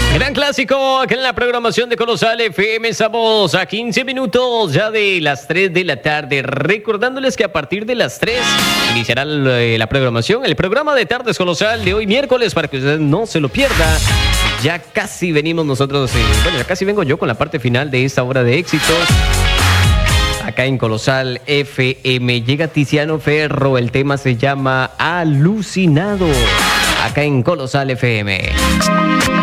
Gran clásico acá en la programación de Colosal FM. Estamos a 15 minutos ya de las 3 de la tarde. Recordándoles que a partir de las 3 iniciará la programación, el programa de Tardes Colosal de hoy miércoles, para que usted no se lo pierda. Ya casi venimos nosotros, ya casi vengo yo con la parte final de esta hora de éxitos. Acá en Colosal FM llega Tiziano Ferro, el tema se llama Alucinado. Acá en Colosal FM.